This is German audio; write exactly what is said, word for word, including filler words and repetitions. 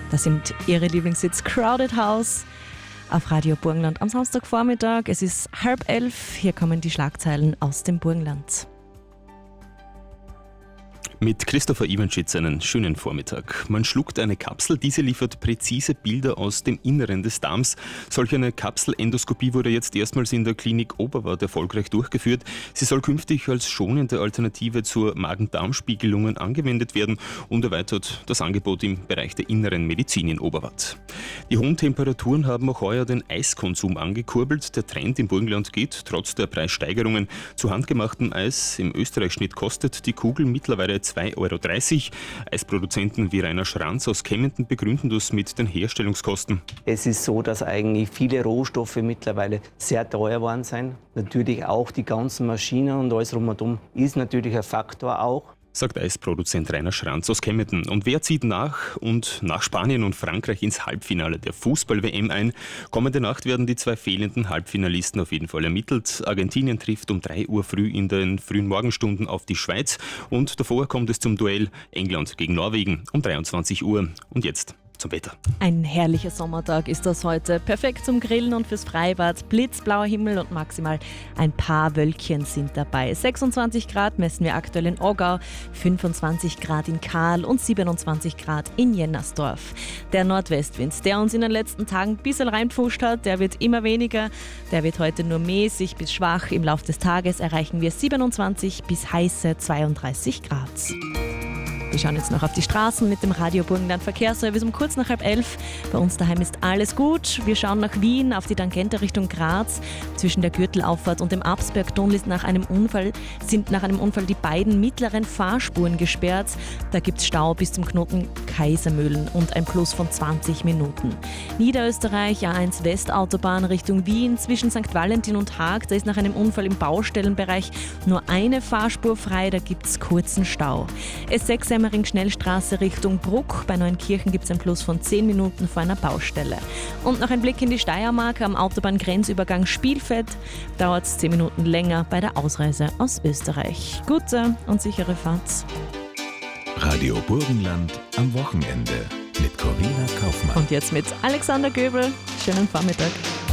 Das sind Ihre Lieblingshits Crowded House auf Radio Burgenland am Samstagvormittag. Es ist halb elf. Hier kommen die Schlagzeilen aus dem Burgenland. Mit Christopher Iwanschitz einen schönen Vormittag. Man schluckt eine Kapsel, diese liefert präzise Bilder aus dem Inneren des Darms. Solch eine Kapselendoskopie wurde jetzt erstmals in der Klinik Oberwart erfolgreich durchgeführt. Sie soll künftig als schonende Alternative zur Magen-Darm-Spiegelungen angewendet werden und erweitert das Angebot im Bereich der inneren Medizin in Oberwart. Die hohen Temperaturen haben auch heuer den Eiskonsum angekurbelt. Der Trend im Burgenland geht trotz der Preissteigerungen. Zu handgemachtem Eis im Österreichschnitt kostet die Kugel mittlerweile zwei Euro dreißig. Eisproduzenten wie Rainer Schranz aus Kempten begründen das mit den Herstellungskosten. Es ist so, dass eigentlich viele Rohstoffe mittlerweile sehr teuer geworden sind. Natürlich auch die ganzen Maschinen und alles rum und um ist natürlich ein Faktor auch. Sagt Eisproduzent Rainer Schranz aus Kempten. Und wer zieht nach und nach Spanien und Frankreich ins Halbfinale der Fußball-W M ein? Kommende Nacht werden die zwei fehlenden Halbfinalisten auf jeden Fall ermittelt. Argentinien trifft um drei Uhr früh in den frühen Morgenstunden auf die Schweiz. Und davor kommt es zum Duell England gegen Norwegen um dreiundzwanzig Uhr. Und jetzt zum Wetter. Ein herrlicher Sommertag ist das heute. Perfekt zum Grillen und fürs Freibad. Blitzblauer Himmel und maximal ein paar Wölkchen sind dabei. sechsundzwanzig Grad messen wir aktuell in Oggau, fünfundzwanzig Grad in Kahl und siebenundzwanzig Grad in Jennersdorf. Der Nordwestwind, der uns in den letzten Tagen ein bisschen reinpfuscht hat, der wird immer weniger. Der wird heute nur mäßig bis schwach. Im Laufe des Tages erreichen wir siebenundzwanzig bis heiße zweiunddreißig Grad. Wir schauen jetzt noch auf die Straßen mit dem Radio Burgenland Verkehrsservice um kurz nach halb elf. Bei uns daheim ist alles gut. Wir schauen nach Wien, auf die Tangente Richtung Graz. Zwischen der Gürtelauffahrt und dem Absbergtunnel ist nach einem Unfall, sind nach einem Unfall die beiden mittleren Fahrspuren gesperrt. Da gibt es Stau bis zum Knoten Kaisermühlen und ein Plus von zwanzig Minuten. Niederösterreich, A eins Westautobahn Richtung Wien, zwischen Sankt Valentin und Haag. Da ist nach einem Unfall im Baustellenbereich nur eine Fahrspur frei, da gibt es kurzen Stau. S sechs Semmering-Schnellstraße Richtung Bruck. Bei Neunkirchen gibt es ein Plus von zehn Minuten vor einer Baustelle. Und noch ein Blick in die Steiermark am Autobahngrenzübergang Spielfeld. Dauert es zehn Minuten länger bei der Ausreise aus Österreich. Gute und sichere Fahrt. Radio Burgenland am Wochenende mit Corinna Kaufmann. Und jetzt mit Alexander Göbel. Schönen Vormittag.